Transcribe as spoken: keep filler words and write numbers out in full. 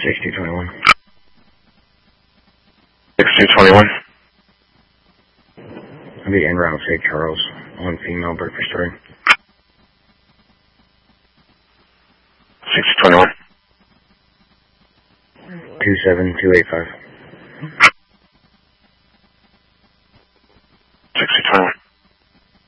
six two two one. six two two one. I'll be en route of Saint Charles on female breakfast train. six two two one. two seven two eight five.